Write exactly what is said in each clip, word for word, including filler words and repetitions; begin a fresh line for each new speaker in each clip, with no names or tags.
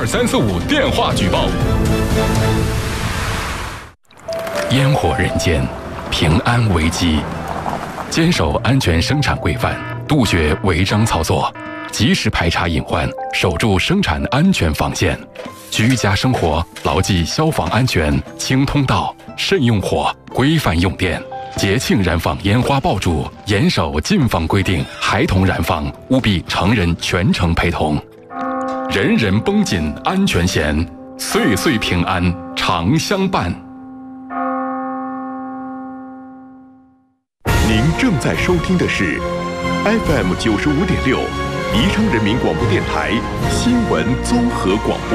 二三四五电话举报。烟火人间，平安为基。坚守安全生产规范，杜绝违章操作，及时排查隐患，守住生产安全防线。居家生活牢记消防安全，清通道，慎用火，规范用电。节庆燃放烟花爆竹，严守禁放规定，孩童燃放务必成人全程陪同。人人绷紧安全弦，岁岁平安常相伴。
您正在收听的是 F M 九十五点六，宜昌人民广播电台新闻综合广播。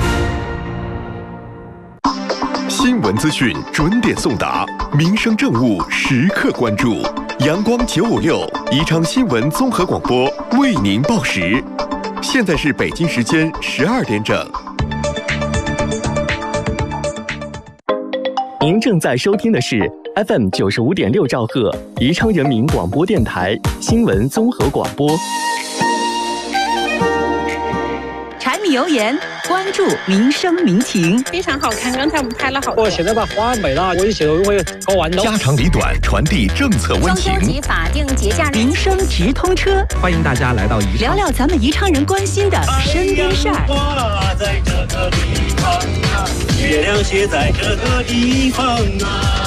新闻资讯准点送达，民生政务时刻关注。阳光九五六，宜昌新闻综合广播为您报时。现在是北京时间十二点整。
您正在收听的是 F M 九十五点六兆赫，宜昌人民广播电台新闻综合广播。
柴米油盐，关注民生民情，
非常好看。刚才我们拍了好
多。我现在把花美了，我就觉得会搞完了。
家长里短，传递政策温情。
中秋节法定节假日，民生直通车，
欢迎大家来到宜
昌，聊聊咱们宜昌人关心的身边事儿。
花在这个地方啊，月亮写在这个地方啊。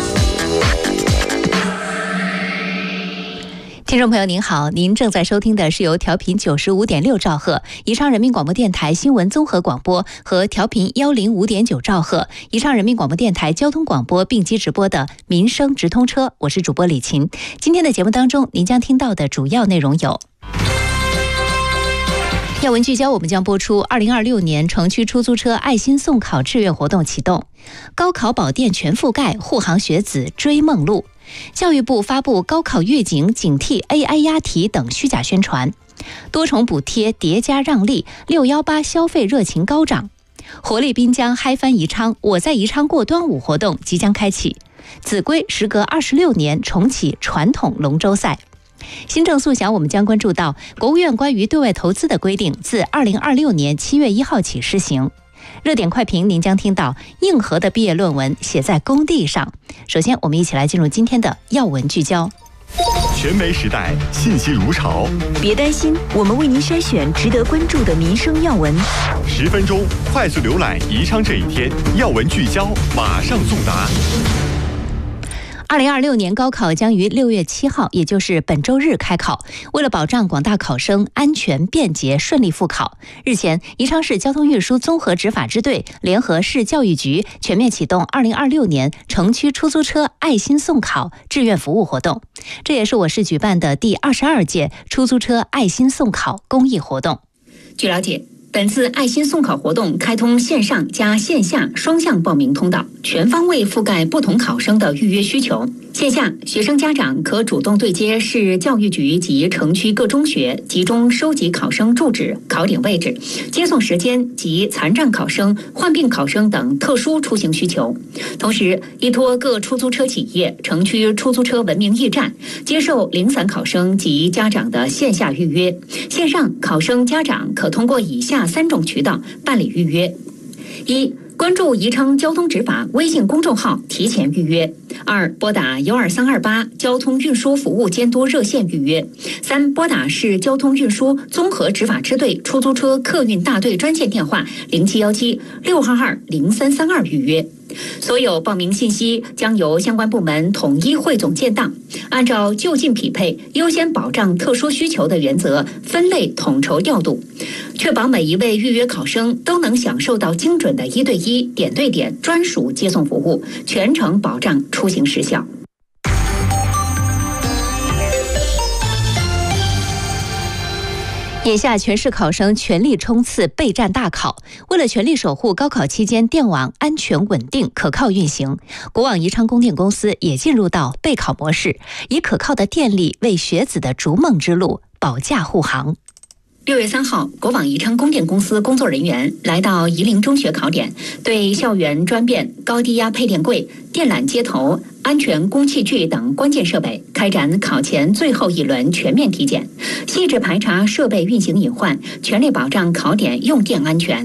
听众朋友您好，您正在收听的是由调频九十五点六兆赫宜昌人民广播电台新闻综合广播和调频幺零五点九兆赫宜昌人民广播电台交通广播并机直播的民生直通车，我是主播李琴。今天的节目当中，您将听到的主要内容有：要闻聚焦，我们将播出二零二六年城区出租车爱心送考志愿活动启动，高考保电全覆盖，护航学子追梦路。教育部发布高考预警，警惕 A I 押题等虚假宣传，多重补贴叠加让利，六一八消费热情高涨。活力滨江嗨翻宜昌，我在宜昌过端午活动即将开启。秭归时隔二十六年重启传统龙舟赛。新政速详，我们将关注到国务院关于对外投资的规定自二零二六年七月一号起施行。热点快评，您将听到硬核的毕业论文写在工地上。首先，我们一起来进入今天的要闻聚焦。
全媒时代，信息如潮。
别担心，我们为您筛选值得关注的民生要闻。
十分钟快速浏览宜昌这一天，要闻聚焦，马上送达。
二零二六年高考将于六月七号，也就是本周日开考。为了保障广大考生安全便捷顺利复考，日前，宜昌市交通运输综合执法支队联合市教育局全面启动二零二六年城区出租车爱心送考志愿服务活动。这也是我市举办的第二十二届出租车爱心送考公益活动。据了解，本次爱心送考活动开通线上加线下双向报名通道，全方位覆盖不同考生的预约需求。线下，学生家长可主动对接市教育局及城区各中学，集中收集考生住址、考点位置、接送时间及残障考生、患病考生等特殊出行需求。同时，依托各出租车企业、城区出租车文明驿站，接受零散考生及家长的线下预约。线上，考生家长可通过以下三种渠道办理预约：一、关注宜昌交通执法微信公众号提前预约；二、拨打幺二三二八交通运输服务监督热线预约；三、拨打市交通运输综合执法支队出租车客运大队专线电话零七幺七六二二零三三二预约。所有报名信息将由相关部门统一汇总建档，按照就近匹配、优先保障特殊需求的原则分类统筹调度，确保每一位预约考生都能享受到精准的一对一、点对点专属接送服务，全程保障出行时效。眼下，全市考生全力冲刺备战大考。为了全力守护高考期间电网安全稳定可靠运行，国网宜昌供电公司也进入到备考模式，以可靠的电力为学子的逐梦之路保驾护航。六月三号，国网宜昌供电公司工作人员来到夷陵中学考点，对校园专变、高低压配电柜、电缆接头、安全供气具等关键设备开展考前最后一轮全面体检，细致排查设备运行隐患，全力保障考点用电安全。